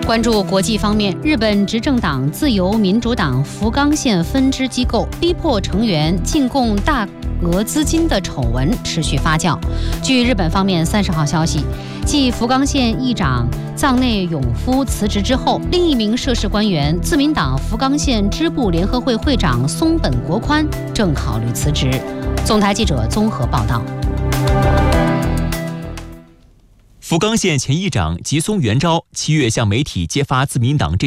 关注国际方面，日本执政党自由民主党福冈县分支机构逼迫成员进贡大额资金的丑闻持续发酵。据日本方面30号消息，继福冈县议长藏内永夫辞职之后，另一名涉事官员自民党福冈县支部联合会会长松本国宽正考虑辞职。总台记者综合报道。 福冈县前议长吉松元昭7月向媒体揭发自民党这